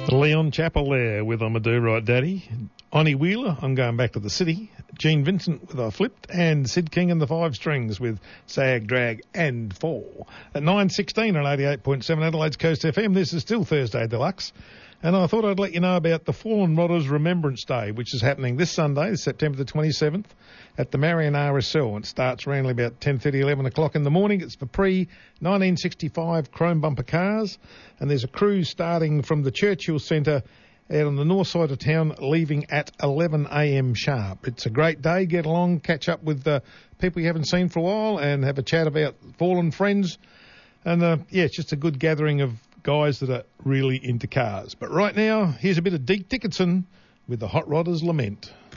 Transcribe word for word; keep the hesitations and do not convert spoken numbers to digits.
Leon Chappell there with I'm a Do Right Daddy. Onnie Wheeler, I'm going back to the city. Gene Vincent with I Flipped. And Sid King and the Five Strings with Sag, Drag and Fall. At nine sixteen on eighty-eight point seven Adelaide's Coast F M, this is still Thursday Deluxe. And I thought I'd let you know about the Fallen Rodders Remembrance Day, which is happening this Sunday, September the twenty-seventh, at the Marion R S L. It starts around about ten thirty, eleven o'clock in the morning. It's for pre-nineteen sixty-five chrome bumper cars. And there's a cruise starting from the Churchill Centre out on the north side of town, leaving at eleven a.m. sharp. It's a great day. Get along, catch up with uh, people you haven't seen for a while and have a chat about fallen friends. And, uh, yeah, it's just a good gathering of guys that are really into cars. But right now, here's a bit of Deke Dickinson with the Hot Rodders Lament.